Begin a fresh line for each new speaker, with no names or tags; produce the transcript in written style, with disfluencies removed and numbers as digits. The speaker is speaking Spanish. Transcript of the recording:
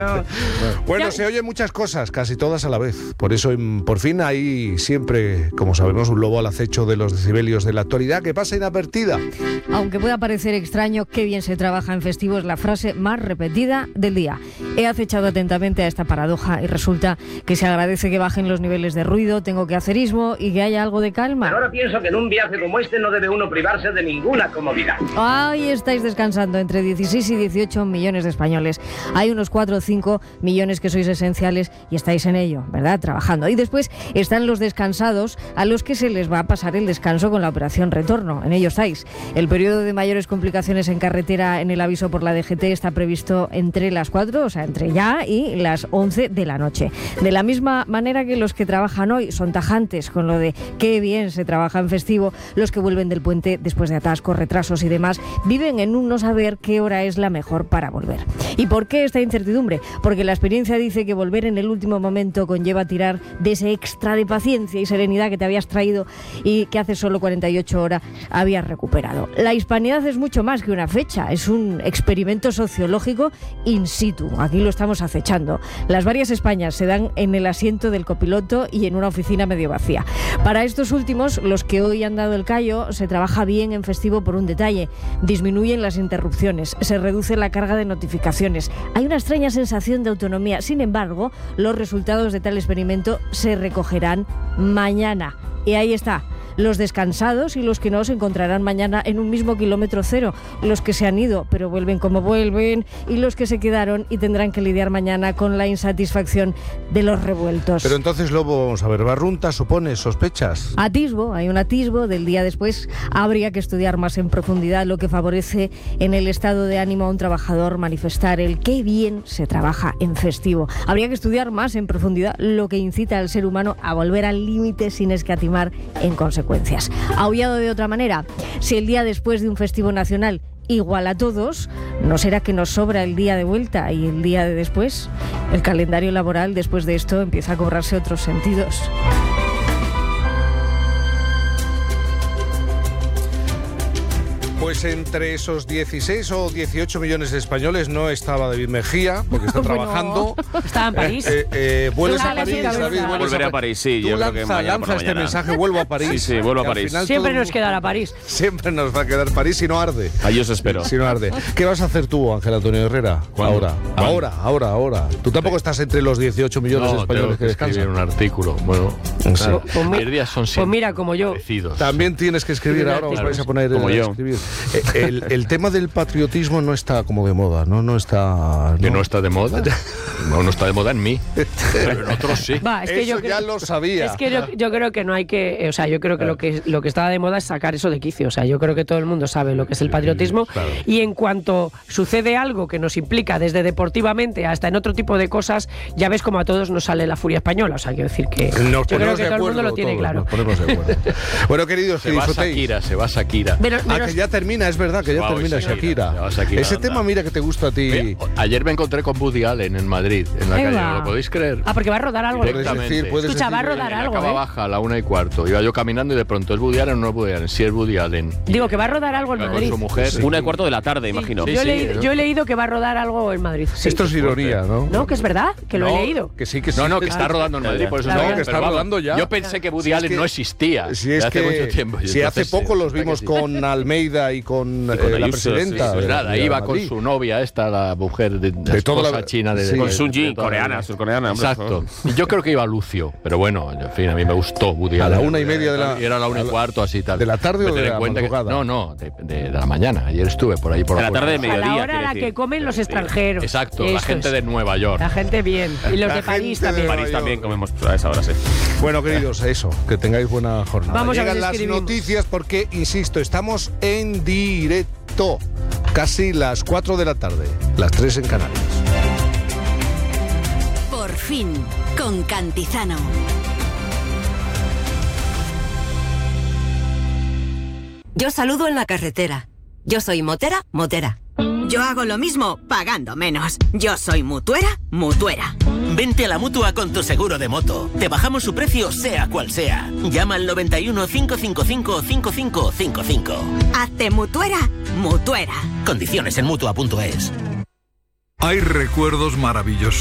Bueno, se oyen muchas cosas, casi todas a la vez. Por eso, por fin, hay siempre, como sabemos, un lobo al acecho de los decibelios de la actualidad que pasa inadvertida.
Aunque pueda parecer extraño, qué bien se trabaja en festivo es la frase más repetida del día. He acechado atentamente a esta paradoja y resulta que se agradece que bajen los niveles de ruido, tengo quehacerismo y que haya algo de calma.
Pero ahora pienso que en un viaje como este no debe uno privarse de ninguna comodidad.
Ahí estáis descansando entre 16 y 18 millones de españoles. Hay unos 4 o 5 millones que sois esenciales y estáis en ello, ¿verdad? Trabajando. Y después están los descansados a los que se les va a pasar el descanso con la operación retorno. En ello estáis. El periodo de mayores complicaciones en carretera en el aviso por la DGT está previsto entre las 4, o sea, entre ya y las 11 de la noche. De la misma manera que los que trabajan hoy son tajantes con lo de qué bien se trabaja en festivo, los que vuelven del puente después de atascos, retrasos y demás, viven en un no saber qué hora es la mejor para volver. ¿Y por qué esta incertidumbre? Porque la experiencia dice que volver en el último momento conlleva tirar de ese extra de paciencia y serenidad que te habías traído y que hace solo 48 horas habías recuperado. La hispanidad es mucho más que una fecha, es un experimento sociológico in situ. Aquí lo estamos acechando. Las varias Españas se dan en el asiento del copiloto y en una oficina medio vacía. Para estos últimos, los que hoy han dado el callo, se trabaja bien en festivo por un detalle. Disminuyen las interrupciones, se reduce la carga de notificaciones. Hay una extraña sensación de autonomía. Sin embargo, los resultados de tal experimento se recogerán mañana. Y ahí está. Los descansados y los que no se encontrarán mañana en un mismo kilómetro cero. Los que se han ido, pero vuelven como vuelven, y los que se quedaron y tendrán que lidiar mañana con la insatisfacción de los revueltos.
Pero entonces, Lobo, vamos a ver, ¿barrunta supone sospechas?
Hay un atisbo del día después. Habría que estudiar más en profundidad lo que favorece en el estado de ánimo a un trabajador manifestar el qué bien se trabaja en festivo. Habría que estudiar más en profundidad lo que incita al ser humano a volver al límite sin escatimar en consecuencias. Aullado de otra manera, si el día después de un festivo nacional igual a todos, ¿no será que nos sobra el día de vuelta y el día de después? El calendario laboral después de esto empieza a cobrarse otros sentidos.
Pues entre esos 16 o 18 millones de españoles no estaba David Mejía, porque está trabajando.
Estaba en París.
Vuelves a París, David.
Volveré a París, sí.
Tú
yo creo que
lanza este mensaje, vuelvo a París.
Sí, vuelvo a París.
Siempre nos quedará París.
Siempre nos va a quedar París si no arde.
Ahí os espero.
Si no arde. ¿Qué vas a hacer tú, Ángel Antonio Herrera?
¿Cuándo?
Ahora. Tú tampoco estás entre los 18 millones de españoles que descansan.
Un artículo. Bueno,
sí.
Mis días son siempre
mira, como yo.
parecidos.
También tienes que escribir ahora, os vais a poner
como
a
yo.
escribir. El tema del patriotismo no está como de moda, ¿no? No está...
¿Que no está de moda? No está de moda en mí, pero en otros sí.
Va, es que
Eso ya lo sabía.
Es que yo creo que no hay que... O sea, yo creo que lo que está de moda es sacar eso de quicio. O sea, yo creo que todo el mundo sabe lo que es el patriotismo.
Claro.
Y en cuanto sucede algo que nos implica desde deportivamente hasta en otro tipo de cosas, ya ves como a todos nos sale la furia española. O sea, quiero decir que yo creo que todo el mundo lo tiene claro.
Nos ponemos de acuerdo. Bueno, queridos, que disfrutéis.
Se va Shakira.
Que ya termina, es verdad, que ya termina Shakira. Ese tema, mira, que te gusta a ti.
Mira, ayer me encontré con Woody Allen en Madrid, en la calle, ¿lo podéis creer?
Ah, porque va a rodar algo.
Escucha,
va a rodar algo.
Acaba baja a la 1:15. Iba yo caminando y de pronto, ¿es Woody Allen o no es Woody Allen? Sí, es Woody Allen.
Digo que va a rodar algo en Madrid.
Con su mujer.
1:15 de la tarde, imagino.
Yo he leído que va a rodar algo en Madrid. Sí.
Esto es ironía, ¿no?
No, que es verdad, que lo he leído.
Que sí, que sí.
No, que está rodando en Madrid, por eso
no, que está rodando ya.
Yo pensé que Woody Allen no existía.
Si es
hace mucho tiempo.
Si hace poco los vimos con Almeida y con la presidenta.
Pues nada, iba con su novia esta, la mujer de toda la china de
con Sun Ji, coreana, surcoreana.
Exacto. Y yo creo que iba Lucio, pero bueno, en fin, a mí me gustó Woody Allen.
A la 1:30 de la...
Era la 1:15, así tal.
¿De la tarde o de la madrugada?
No, de la mañana. Ayer estuve por ahí por
la tarde de mediodía.
A la hora a la que comen los extranjeros.
Exacto, la gente de Nueva York.
La gente bien. Y los de París también.
París también comemos a esa hora, sí.
Bueno, queridos, eso, que tengáis buena jornada.
Vamos a ver
Llegan
si
las
escribimos.
noticias porque, insisto, estamos en directo. Casi las 4 de la tarde, las 3 en Canarias.
Por fin, con Cantizano.
Yo saludo en la carretera. Yo soy motera.
Yo hago lo mismo, pagando menos. Yo soy mutuera.
Vente a la Mutua con tu seguro de moto. Te bajamos su precio, sea cual sea. Llama al 91 555 5555.
Hazte mutuera.
Condiciones en Mutua.es.
Hay recuerdos maravillosos.